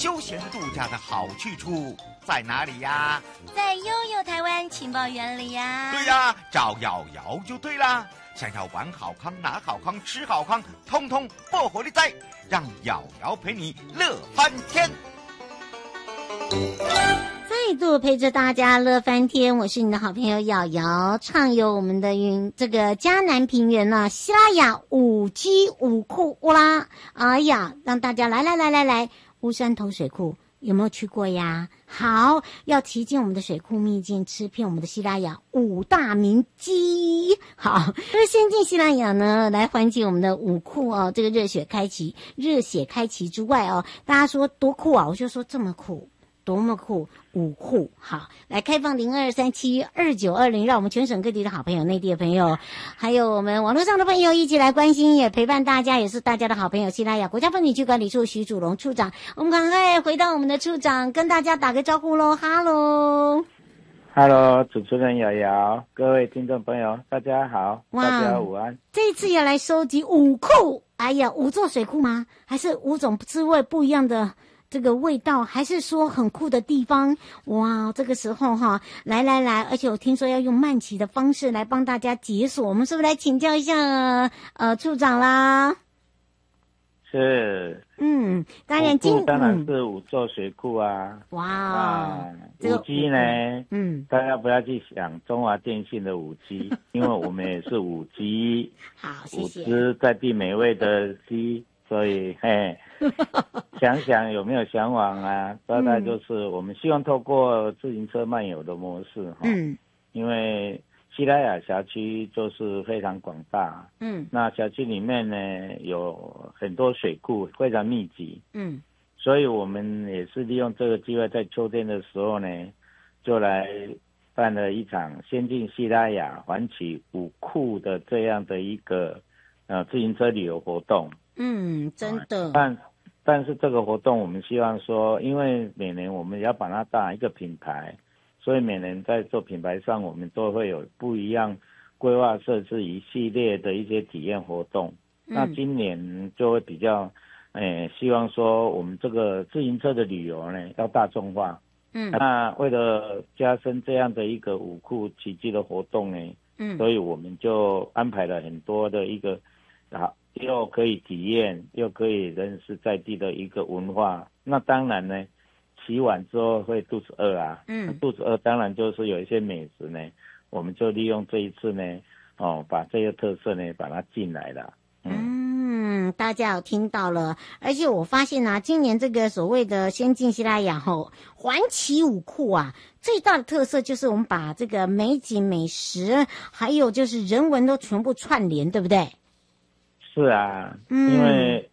休闲度假的好去处在哪里呀？ 在悠悠台湾情报园里呀。 对呀，找瑶瑶就对啦。想要玩好康、拿好康、吃好康，通通不活力在，让瑶瑶陪你乐翻天。 再度陪着大家乐翻天，我是你的好朋友瑶瑶，畅游我们的这个嘉南平原呢，西拉雅5G 5库啦，哎呀，让大家来，乌山头水库有没有去过呀？好，要提进我们的水库秘境，吃遍我们的西拉雅5大名鸡。好，那先进西拉雅呢，来缓解我们的5库哦，这个热血开启之外哦，大家说多酷啊，我就说这么酷。多么酷！5库好，来开放02372920，让我们全省各地的好朋友、内地的朋友，还有我们网络上的朋友一起来关心，也陪伴大家，也是大家的好朋友。西拉雅国家风景区管理处徐祖龙处长，我们赶快回到我们的处长，跟大家打个招呼喽！哈喽， 主持人瑶瑶，各位听众朋友，大家好，大家午安。 这一次要来收集5库，哎呀，5座水库吗？还是5种滋味不一样的？这个味道，还是说很酷的地方？哇，这个时候哈，来，而且我听说要用慢骑的方式来帮大家解锁，我们是不是来请教一下处长啦？ 是， 当然当然是5座水库啊。 哇 ，5G 呢？大家不要去想中华电信的5G，因为我们也是5G， 好，谢谢。 5只在地美味的鸡。所以，想想有没有向往啊？大概就是我们希望透过自行车漫游的模式哈，因为西拉雅辖区就是非常广大，那辖区里面呢有很多水库，非常密集，所以我们也是利用这个机会，在秋天的时候呢，就来办了一场先进西拉雅环起5库的这样的一个自行车旅游活动。 真的。 但是这个活动我们希望说，因为每年我们要把它当一个品牌，所以每年在做品牌上，我们都会有不一样规划设置一系列的一些体验活动。那今年就会比较，希望说我们这个自行车的旅游呢要大众化。那为了加深这样的一个5库奇迹的活动呢，所以我们就安排了很多的一个又可以体验，又可以认识在地的一个文化。那当然呢，骑完之后会肚子饿啊，肚子饿当然就是有一些美食呢，我们就利用这一次呢，把这个特色呢把它进来了。 大家有听到了，而且我发现啊，今年这个所谓的先进西拉雅环起5库啊，最大的特色就是我们把这个美景、美食，还有就是人文都全部串联，对不对？ 是啊，因为